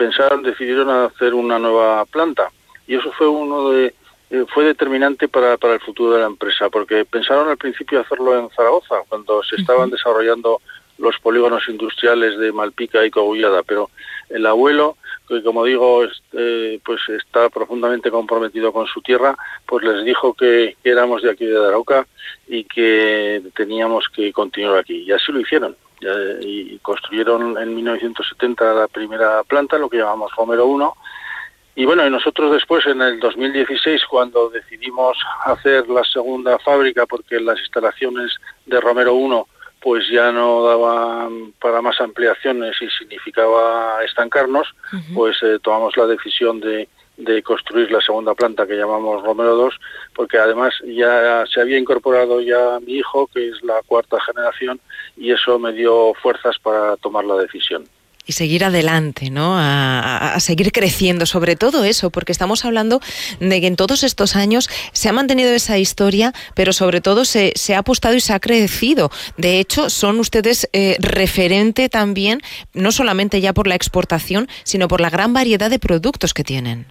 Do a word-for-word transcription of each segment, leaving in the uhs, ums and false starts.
pensaron, decidieron hacer una nueva planta. Y eso fue uno de eh, fue determinante para, para el futuro de la empresa, porque pensaron al principio hacerlo en Zaragoza, cuando se estaban uh-huh. desarrollando los polígonos industriales de Malpica y Cogullada, pero el abuelo, que como digo, eh, pues está profundamente comprometido con su tierra, pues les dijo que, que éramos de aquí de Daroca y que teníamos que continuar aquí. Y así lo hicieron. Y construyeron en mil novecientos setenta la primera planta, lo que llamamos Romero uno. Y bueno, y nosotros después, en el dos mil dieciséis, cuando decidimos hacer la segunda fábrica, porque las instalaciones de Romero uno pues ya no daban para más ampliaciones y significaba estancarnos, uh-huh. pues eh, tomamos la decisión de, de construir la segunda planta que llamamos Romero dos, porque además ya se había incorporado ya mi hijo, que es la cuarta generación, y eso me dio fuerzas para tomar la decisión. Y seguir adelante, ¿no? A, a seguir creciendo, sobre todo eso, porque estamos hablando de que en todos estos años se ha mantenido esa historia, pero sobre todo se, se ha apostado y se ha crecido. De hecho, son ustedes eh, referente también, no solamente ya por la exportación, sino por la gran variedad de productos que tienen.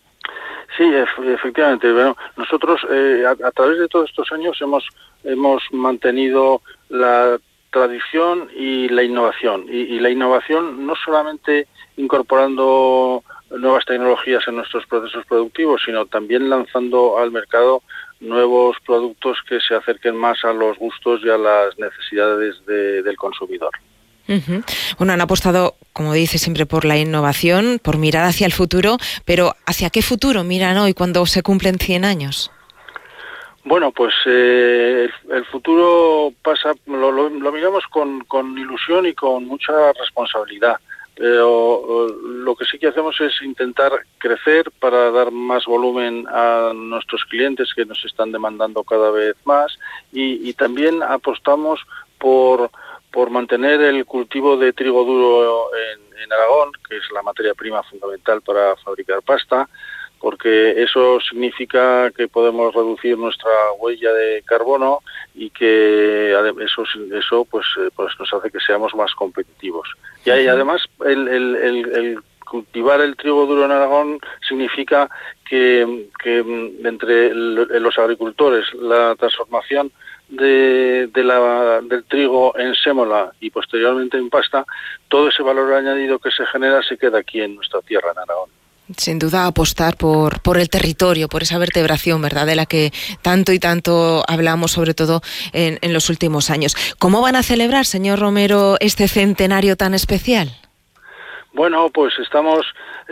Sí, efectivamente. Bueno, nosotros eh, a, a través de todos estos años hemos hemos mantenido la tradición y la innovación. Y, y la innovación no solamente incorporando nuevas tecnologías en nuestros procesos productivos, sino también lanzando al mercado nuevos productos que se acerquen más a los gustos y a las necesidades de, del consumidor. Uh-huh. Bueno, han apostado, como dice siempre, por la innovación, por mirar hacia el futuro, pero ¿hacia qué futuro miran hoy cuando se cumplen cien años? Bueno, pues eh, el, el futuro pasa, lo, lo, lo miramos con, con ilusión y con mucha responsabilidad, pero lo que sí que hacemos es intentar crecer para dar más volumen a nuestros clientes que nos están demandando cada vez más, y, y también apostamos por, por mantener el cultivo de trigo duro en, en Aragón, que es la materia prima fundamental para fabricar pasta, porque eso significa que podemos reducir nuestra huella de carbono y que eso eso pues pues nos hace que seamos más competitivos. Y ahí, además el, el, el, el cultivar el trigo duro en Aragón significa que, que entre los agricultores la transformación de, de la, del trigo en sémola y posteriormente en pasta, todo ese valor añadido que se genera se queda aquí en nuestra tierra, en Aragón. Sin duda apostar por, por el territorio, por esa vertebración, ¿verdad?, de la que tanto y tanto hablamos, sobre todo en, en los últimos años. ¿Cómo van a celebrar, señor Romero, este centenario tan especial? Bueno, pues estamos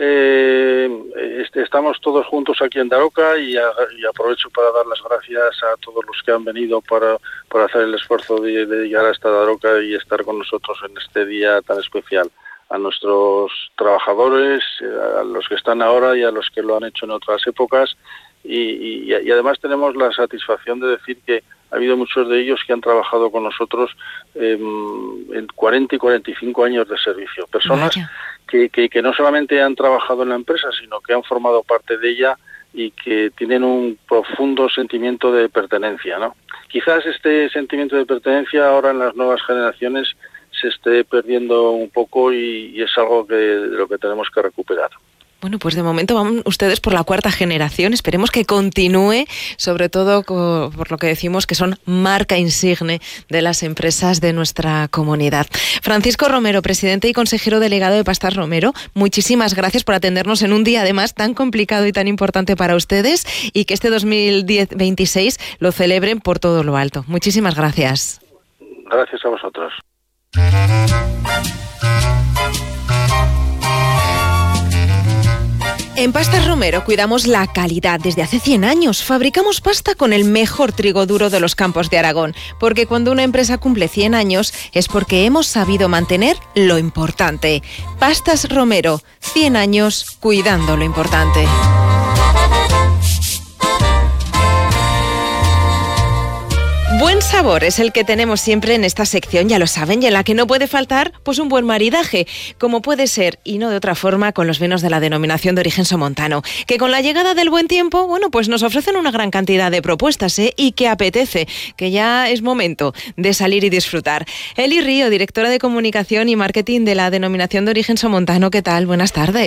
eh, este, estamos todos juntos aquí en Daroca y, a, y aprovecho para dar las gracias a todos los que han venido para, para hacer el esfuerzo de, de llegar hasta Daroca y estar con nosotros en este día tan especial. A nuestros trabajadores, a los que están ahora y a los que lo han hecho en otras épocas, y, y, y además tenemos la satisfacción de decir que ha habido muchos de ellos que han trabajado con nosotros eh, en cuarenta y cuarenta y cinco años de servicio. Personas que, que, que no solamente han trabajado en la empresa, sino que han formado parte de ella y que tienen un profundo sentimiento de pertenencia, ¿no? Quizás este sentimiento de pertenencia ahora en las nuevas generaciones se esté perdiendo un poco y, y es algo que, de lo que tenemos que recuperar. Bueno, pues de momento van ustedes por la cuarta generación. Esperemos que continúe, sobre todo por lo que decimos que son marca insigne de las empresas de nuestra comunidad. Francisco Romero, presidente y consejero delegado de Pastas Romero, muchísimas gracias por atendernos en un día además tan complicado y tan importante para ustedes, y que este dos mil veintiséis lo celebren por todo lo alto. Muchísimas gracias. Gracias a vosotros. En Pastas Romero cuidamos la calidad. Desde hace cien años fabricamos pasta con el mejor trigo duro de los campos de Aragón, porque cuando una empresa cumple cien años es porque hemos sabido mantener lo importante. Pastas Romero, cien años cuidando lo importante. Buen sabor es el que tenemos siempre en esta sección, ya lo saben, y en la que no puede faltar pues un buen maridaje, como puede ser, y no de otra forma, con los vinos de la denominación de origen somontano, que con la llegada del buen tiempo, bueno, pues nos ofrecen una gran cantidad de propuestas, ¿eh? Y que apetece, que ya es momento de salir y disfrutar. Eli Río, directora de Comunicación y Marketing de la denominación de origen somontano, ¿qué tal? Buenas tardes.